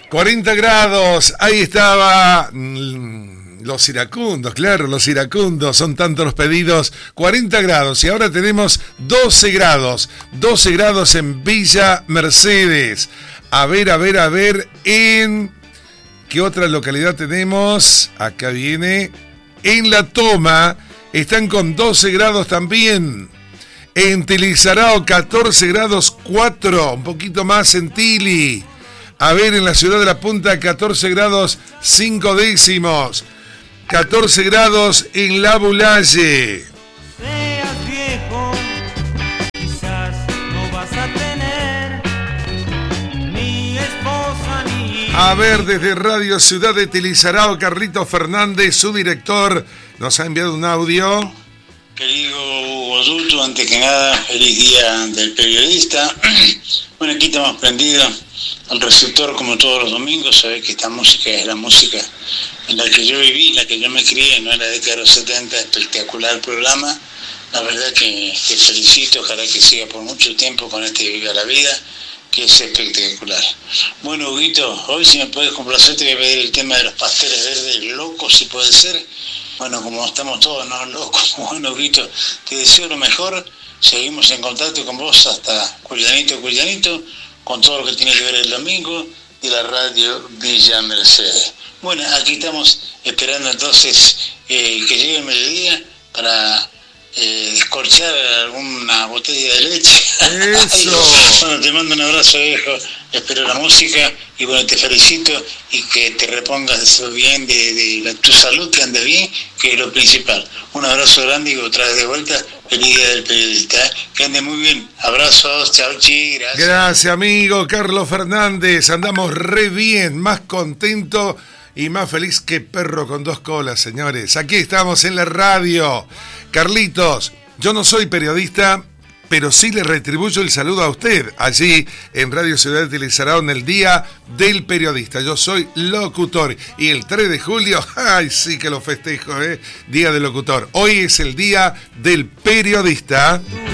40 grados, ahí estaba los iracundos, claro, los iracundos, son tantos los pedidos, 40 grados y ahora tenemos 12 grados en Villa Mercedes. A ver, en ¿qué otra localidad tenemos? Acá viene, en La Toma, están con 12 grados también. En Tilizarao, 14 grados 4, un poquito más en Tili. A ver, en la ciudad de La Punta, 14 grados 5 décimos. 14 grados en La Bulaye. Seas viejo, quizás no vas a tener ni esposa ni... A ver, desde Radio Ciudad de Tilizarao, Carlitos Fernández, su director, nos ha enviado un audio. Querido Hugo Duto, antes que nada, feliz día del periodista. Bueno, aquí estamos prendidos al receptor como todos los domingos. Sabés que esta música es la música en la que yo viví, en la que yo me crié, no en la década de los 70, espectacular programa. La verdad que te felicito, ojalá que siga por mucho tiempo con este Viva la Vida, que es espectacular. Bueno, Huguito, hoy si me puedes complacer te voy a pedir el tema de los pasteles verdes locos, si puede ser. Bueno, como estamos todos no locos, bueno, Huguito, te deseo lo mejor, seguimos en contacto con vos hasta Cuyanito, con todo lo que tiene que ver el domingo de la radio Villa Mercedes. Bueno, aquí estamos esperando entonces que llegue el mediodía para descorchar alguna botella de leche. ¡Eso! Bueno, te mando un abrazo, viejo, espero la música y bueno, te felicito y que te repongas bien de tu salud, que andes bien, que es lo principal. Un abrazo grande y otra vez de vuelta, feliz día del periodista, que ande muy bien. Abrazos, chao, chi, gracias. Gracias, amigo Carlos Fernández, andamos re bien, más contento y más feliz que perro con dos colas, señores. Aquí estamos en la radio. Carlitos, yo no soy periodista, pero sí le retribuyo el saludo a usted, allí en Radio Ciudad de Tilizarao en el Día del Periodista. Yo soy locutor y el 3 de julio, ¡ay, sí que lo festejo, Día del Locutor! Hoy es el Día del Periodista.